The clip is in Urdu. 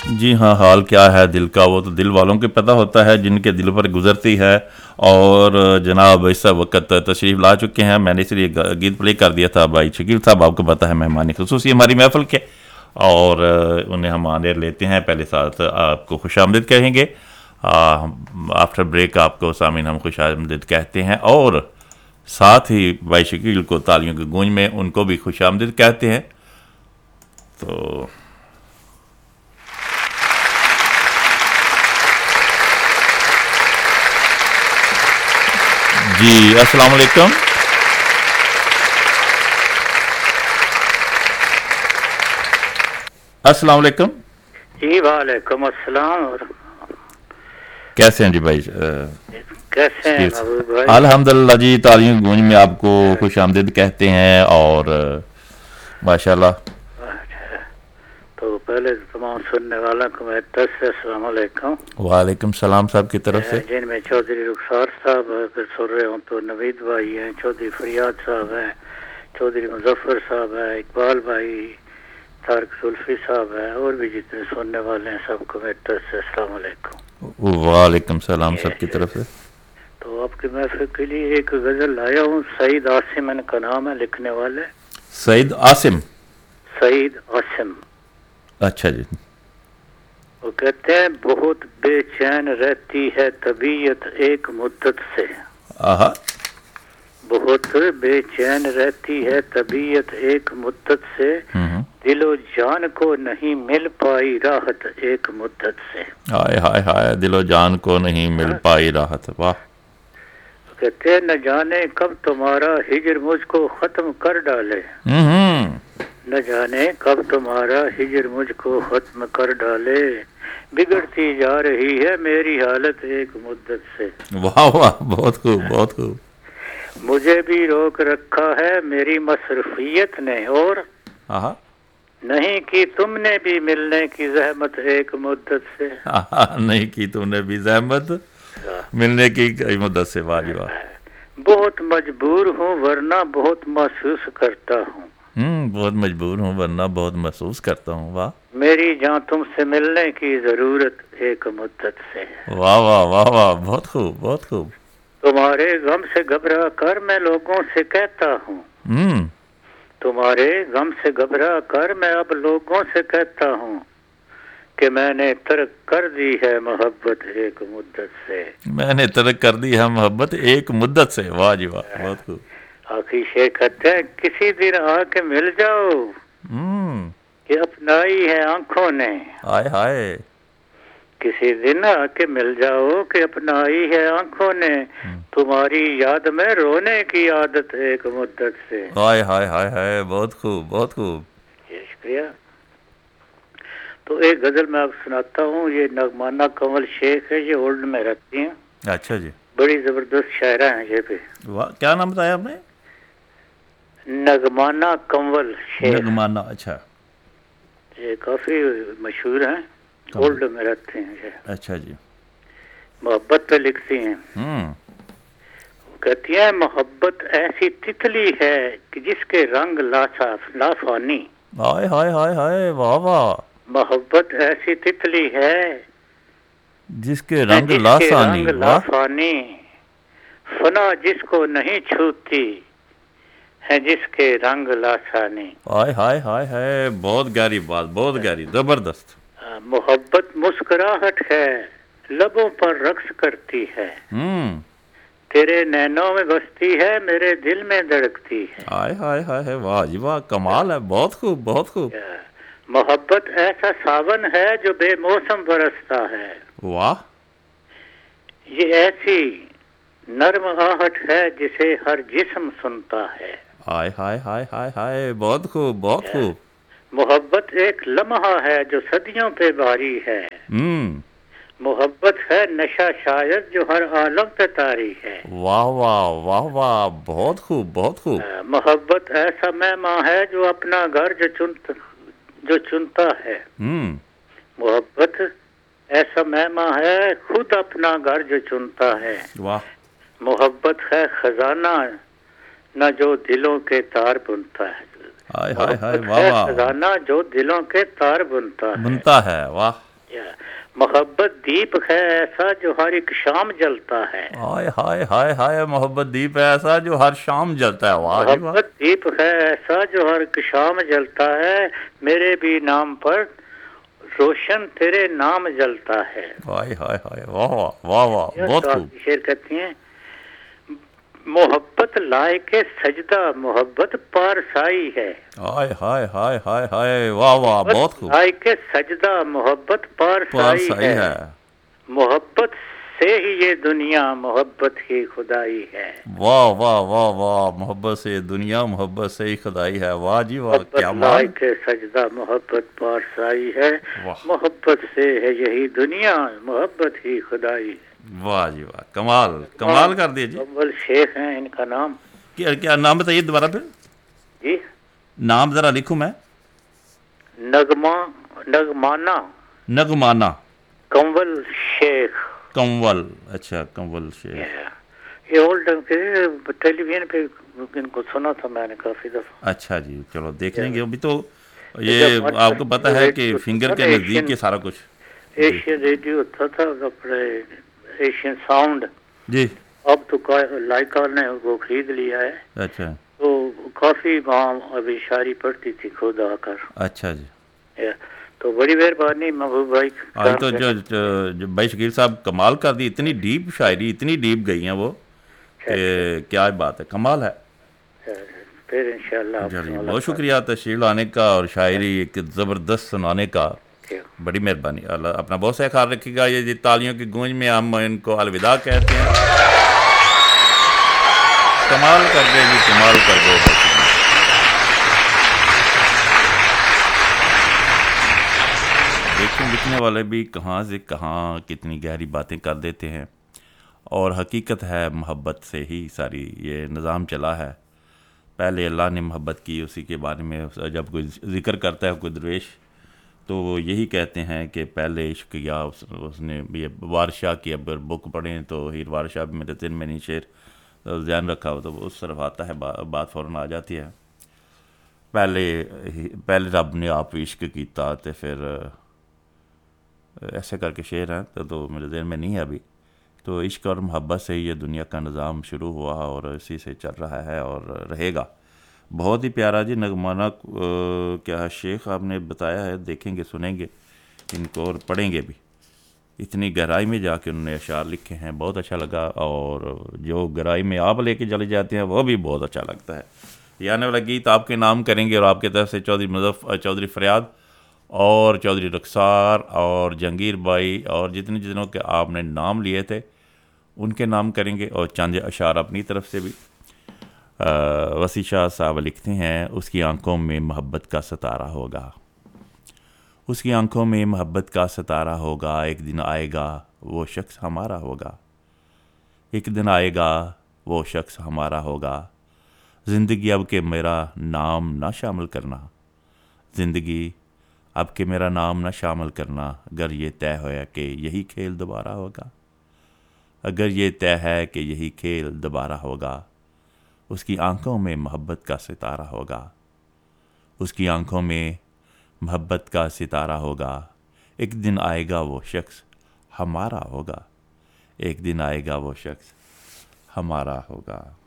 جی ہاں، حال کیا ہے دل کا وہ تو دل والوں کے پتہ ہوتا ہے جن کے دل پر گزرتی ہے. اور جناب اس وقت تشریف لا چکے ہیں. میں نے اس لیے گیت پلے کر دیا تھا. بھائی شکیل صاحب آپ کو پتہ ہے مہمان خصوصی ہماری محفل کے، اور انہیں ہم آنر لیتے ہیں. پہلے ساتھ آپ کو خوش آمدید کہیں گے. آفٹر بریک آپ کو سامعین ہم خوش آمدید کہتے ہیں، اور ساتھ ہی بھائی شکیل کو تالیوں کی گونج میں ان کو بھی خوش آمدید کہتے ہیں. تو جی السلام علیکم. السلام علیکم. جی وعلیکم السلام. کیسے ہیں جی بھائی؟ کیسے ہیں محبوب بھائی؟ الحمدللہ جی، تالیوں گونج میں آپ کو خوش آمدید کہتے ہیں، اور ماشاءاللہ. تو پہلے تمام سننے والوں کو میں سے السلام علیکم. وعلیکم السلام صاحب کی طرف سے. جن میں چودھری رخسار صاحب پھر سن رہے ہوں تو نوید بھائی ہیں، چودھری فریاد صاحب ہیں، چودھری مظفر صاحب ہیں، اقبال بھائی، طارق زلفی صاحب ہیں، اور بھی جتنے سننے والے ہیں سب کو میرے سے السلام علیکم. وعلیکم السلام سب کی طرف سے. تو آپ کی محفل کے لیے ایک غزل لایا ہوں. سعید عاصم ان کا نام ہے لکھنے والے. سعید عاصم. سعید عاصم. اچھا جی. وہ کہتے ہیں بہت بے چین رہتی ہے طبیعت ایک مدت سے. آہا. بہت بے چین رہتی ہے طبیعت ایک مدت سے، دل و جان کو نہیں مل پائی راحت ایک مدت سے. ہائے ہائے ہائے، دل و جان کو نہیں مل پائی راحت. واہ. کہتے ہیں نہ جانے کب تمہارا ہجر مجھ کو ختم کر ڈالے. نہ جانے کب تمہارا ہجر مجھ کو ختم کر ڈالے، بگڑتی جا رہی ہے میری حالت ایک مدت سے. واہ واہ، بہت خوب بہت خوب. مجھے بھی روک رکھا ہے میری مصروفیت نے، اور نہیں کی تم نے بھی ملنے کی زحمت ایک مدت سے. نہیں کی تم نے بھی زحمت ملنے کی مدت سے. واہ جی واہ. بہت مجبور ہوں ورنہ بہت محسوس کرتا ہوں. بہت مجبور ہوں ورنہ بہت محسوس کرتا ہوں. واہ. میری جان تم سے ملنے کی ضرورت ایک مدت سے. واہ واہ واہ واہ، بہت خوب بہت خوب. تمہارے غم سے گھبرا کر میں لوگوں سے کہتا ہوں. تمہارے غم سے گھبرا کر میں اب لوگوں سے کہتا ہوں کہ میں نے ترک کر دی ہے محبت ایک مدت سے. میں نے ترک کر دی ہے محبت ایک مدت سے. واہ جی واہ، بہت خوب. آخری شعر کہتے ہیں کسی دن آ کے مل جاؤ کہ اپنائی ہے آنکھوں نے. ہائے ہائے. کسی دن آ کے مل جاؤ کہ اپنائی ہے آنکھوں نے، تمہاری یاد میں رونے کی عادت ایک مدت سے. ہائے ہائے ہائے ہائے، بہت خوب بہت خوب. شکریہ. تو ایک غزل میں آپ سناتا ہوں. یہ نغمانہ کنول شیخ ہے، یہ اولڈ میں رہتی ہیں. اچھا جی. بڑی زبردست شاعرہ ہیں یہ بھی. کیا نام بتایا آپ نے؟ نغمانہ کنول شیخ. نغمانہ. اچھا. یہ کافی مشہور ہیں، اولڈ میں رہتے ہیں یہ. اچھا جی. محبت پہ لکھتی ہیں. کہتی ہیں محبت ایسی تتلی ہے کہ جس کے رنگ لافانی. ہائے ہائے ہائے ہائے، واہ واہ. محبت ایسی تتلی ہے جس کے رنگ لافانی. فنا جس کو نہیں چھوتی ہے جس کے رنگ لاسانی. ہائے ہائے ہائے ہائے، بہت گہری بات، بہت گہری، زبردست. محبت مسکراہٹ ہے لبوں پر رقص کرتی ہے، تیرے نینوں میں بستی ہے میرے دل میں دھڑکتی ہے. ہائے ہائے ہائے، واہ جی واہ، کمال ہے. بہت خوب بہت خوب. محبت ایسا ساون ہے جو بے موسم برستا ہے. واہ. یہ ایسی نرم آہٹ ہے جسے ہر جسم سنتا ہے. ہائے ہائے ہائے ہائے ہائے، بہت خوب بہت خوب. محبت ایک لمحہ ہے جو صدیوں پہ باری ہے. محبت ہے نشہ شاید جو ہر عالم پہ طاری ہے. واہ واہ واہ واہ، بہت خوب بہت خوب. محبت ایسا مہمان ہے جو اپنا گھر جو چنتا ہے. محبت ایسا مہمان ہے خود اپنا گھر جو چنتا ہے. واہ. محبت ہے خزانہ نہ جو دلوں کے تار بنتا ہے. ہائے ہائے ہائے، واہ واہ. خزانہ جو دلوں کے تار بنتا ہے. بنتا ہے. واہ. محبت دیپ ہے ایسا جو ہر ایک شام جلتا ہے. ہائے ہائے ہائے ہائے، محبت دیپ ہے ایسا جو ہر شام جلتا ہے. واہ جی واہ. محبت دیپ ہے ایسا جو ہر ایک شام جلتا ہے، میرے بھی نام پر روشن تیرے نام جلتا ہے. ہائے ہائے ہائے، واہ واہ واہ واہ، بہت خوب. شعر کہتی ہیں محبت لائے کے سجدہ محبت پارسائی ہے. ہائے ہائے ہائے ہائے ہائے، واہ واہ، بہت خوب. لائے کے سجدہ محبت پارسائی ہے. محبت سے ہی یہ دنیا محبت ہی خدائی ہے. واہ واہ واہ واہ، محبت سے دنیا محبت سے ہی خدائی ہے. واہ جی واہ، کیا مال. لائے کے سجدہ محبت پارسائی ہے، محبت سے ہے یہی دنیا محبت ہی خدائی ہے. واہ جی واہ، کمال کمال کر دیے جی. اول شیخ ہیں، ان کا نام کیا نام بتائیے دوبارہ پھر. جی نام ذرا لکھوں میں. نغمانہ نغمانہ کنول شیخ. کنول، اچھا کنول شیخ. یہ اولڈ ٹیلی ویژن پہ ان کو سنا تھا میں نے کافی دفعہ. اچھا جی، چلو دیکھ لیں گے. ابھی تو یہ آپ کو پتہ ہے کہ فنگر کے نزدیک کے سارا کچھ. ایشین ریڈیو ہوتا تھا اپنے، ایشین ساؤنڈ جی. اب تو لائکا نے وہ خرید لیا ہے. اچھا، تو کافی وہاں ابھی شاعری پڑھتی تھی خود آ کر. اچھا جی. تو بڑی مہربانی محبوب بھائی. آج تو جو بھائی شکیل صاحب کمال کر دی. اتنی ڈیپ شاعری، اتنی ڈیپ گئی ہیں وہ کہ کیا بات ہے، کمال ہے. پھر انشاءاللہ. چلیے، بہت شکریہ تشریف لانے کا اور شاعری ایک زبردست سنانے کا. بڑی مہربانی. اللہ اپنا بہت سا خیال رکھے گا. یہ تالیوں کی گونج میں ہم ان کو الوداع کہتے ہیں. کمال کر دے جی، کمال کر دے. دیکھیں لکھنے والے بھی کہاں سے کہاں کتنی گہری باتیں کر دیتے ہیں. اور حقیقت ہے محبت سے ہی ساری یہ نظام چلا ہے. پہلے اللہ نے محبت کی، اسی کے بارے میں جب کوئی ذکر کرتا ہے کوئی درویش تو وہ یہی کہتے ہیں کہ پہلے عشق کیا اس نے. یہ وارشاہ کی اگر بک پڑھیں تو ہیر وارشاہ بھی میرے ذہن میں نہیں شعر ذہن رکھا ہو تو اس طرف آتا ہے، بات فوراً آ جاتی ہے. پہلے رب نے آپ عشق کیتا تو پھر ایسے کر کے شعر ہیں تو میرے ذہن میں نہیں ہے ابھی. تو عشق اور محبت سے ہی یہ دنیا کا نظام شروع ہوا اور اسی سے چل رہا ہے اور رہے گا. بہت ہی پیارا جی. نغمانہ کیا شیخ آپ نے بتایا ہے، دیکھیں گے سنیں گے ان کو اور پڑھیں گے بھی. اتنی گہرائی میں جا کے انہوں نے اشعار لکھے ہیں، بہت اچھا لگا. اور جو گہرائی میں آپ لے کے چلے جاتے ہیں وہ بھی بہت اچھا لگتا ہے. یہ آنے والا گیت آپ کے نام کریں گے اور آپ کی طرف سے چودھری مظفر، چودھری فریاد اور چودھری رخسار اور جہانگیر بھائی اور جتنوں کے آپ نے نام لیے تھے ان کے نام کریں گے. اور چند اشعار اپنی طرف سے بھی. وسیع شاہ صاحب لکھتے ہیں اس کی آنکھوں میں محبت کا ستارہ ہوگا، اس کی آنکھوں میں محبت کا ستارہ ہوگا. ایک دن آئے گا وہ شخص ہمارا ہوگا، ایک دن آئے گا وہ شخص ہمارا ہوگا. زندگی اب کہ میرا نام نہ شامل کرنا، زندگی اب کہ میرا نام نہ شامل کرنا. اگر یہ طے ہوا کہ یہی کھیل دوبارہ ہوگا، اگر یہ طے ہے کہ یہی کھیل دوبارہ ہوگا. اس کی آنکھوں میں محبت کا ستارہ ہوگا، اس کی آنکھوں میں محبت کا ستارہ ہوگا. ایک دن آئے گا وہ شخص ہمارا ہوگا، ایک دن آئے گا وہ شخص ہمارا ہوگا.